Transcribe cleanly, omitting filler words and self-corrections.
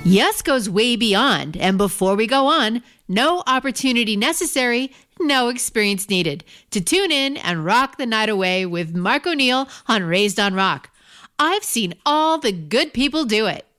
Yes goes way beyond, and before we go on, no opportunity necessary, no experience needed. To tune in and rock the night away with Mark O'Neill on Raised on Rock. I've seen all the good people do it.